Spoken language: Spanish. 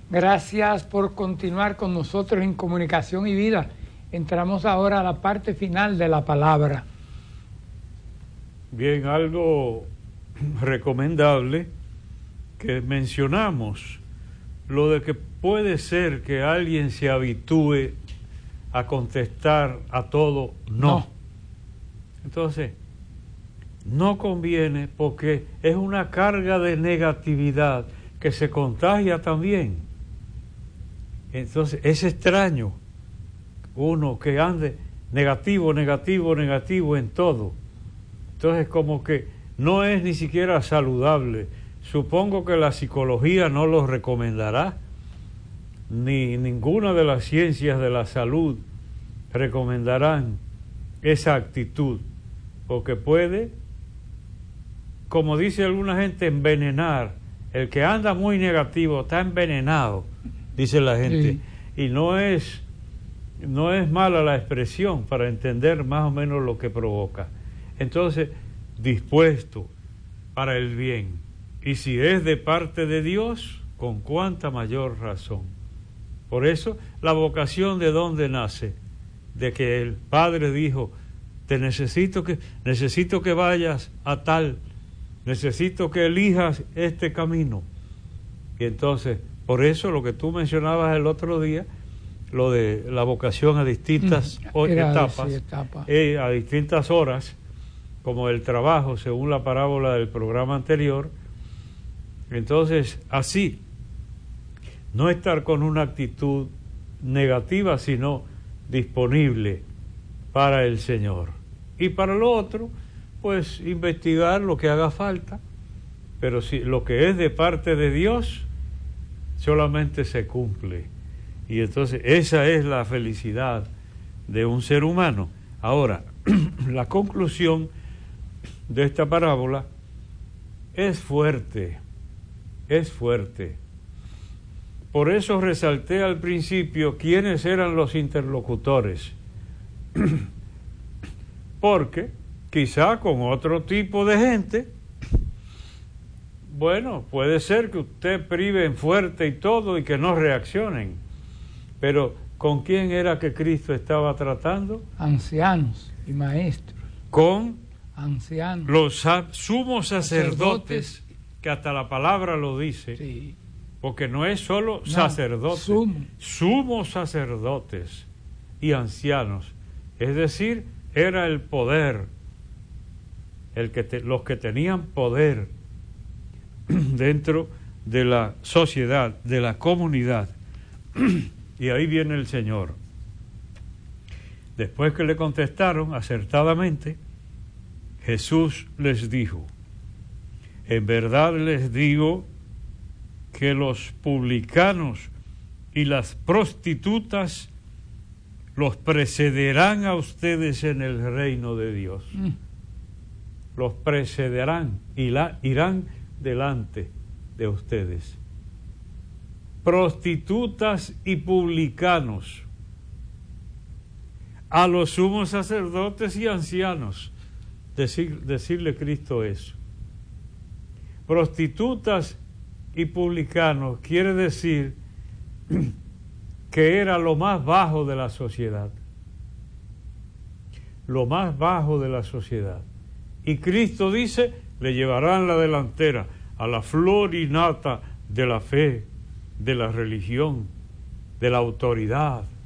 Gracias por continuar con nosotros en Comunicación y Vida. Entramos ahora a la parte final de la palabra. Bien, algo recomendable que mencionamos, lo de que puede ser que alguien se habitúe a contestar a todo no. Entonces, no conviene porque es una carga de negatividad que se contagia también. Entonces, es extraño uno que ande negativo en todo. Entonces, como que no es ni siquiera saludable. Supongo que la psicología no lo recomendará, ni ninguna de las ciencias de la salud recomendarán esa actitud, porque puede, como dice alguna gente, envenenar. El que anda muy negativo está envenenado, dice la gente. Sí. Y no es mala la expresión para entender más o menos lo que provoca. Entonces, dispuesto para el bien. Y si es de parte de Dios, con cuánta mayor razón. Por eso, la vocación, ¿de dónde nace? De que el Padre dijo, necesito que vayas a tal, necesito que elijas este camino. Y entonces, por eso lo que tú mencionabas el otro día, lo de la vocación a distintas etapas, a distintas horas, como el trabajo, según la parábola del programa anterior. Entonces, así, no estar con una actitud negativa, sino disponible para el Señor. Y para lo otro, pues investigar lo que haga falta, pero si lo que es de parte de Dios, solamente se cumple. Y entonces esa es la felicidad de un ser humano. Ahora, la conclusión de esta parábola es fuerte. Por eso resalté al principio quiénes eran los interlocutores. Porque quizá con otro tipo de gente, bueno, puede ser que usted prive fuerte y todo y que no reaccionen. Pero ¿con quién era que Cristo estaba tratando? Ancianos y maestros. Con ancianos. Los sumos sacerdotes, que hasta la palabra lo dice, sí. Porque no es solo sacerdotes, sumos sacerdotes y ancianos. Es decir, era el poder, los que tenían poder dentro de la sociedad, de la comunidad. Y ahí viene el Señor. Después que le contestaron acertadamente, Jesús les dijo, en verdad les digo que los publicanos y las prostitutas los precederán a ustedes en el reino de Dios. Los precederán y irán delante de ustedes. Prostitutas y publicanos, a los sumos sacerdotes y ancianos, decirle Cristo eso. Prostitutas y publicanos quiere decir que era lo más bajo de la sociedad. Lo más bajo de la sociedad. Y Cristo dice, le llevarán la delantera a la flor y nata de la fe, de la religión, de la autoridad,